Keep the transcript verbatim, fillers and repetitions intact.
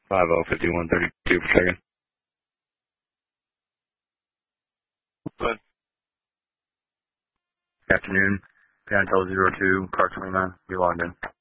five oh fifty-one thirty-two per second. Good. Afternoon. Pantel zero two, car twenty-nine. You logged in.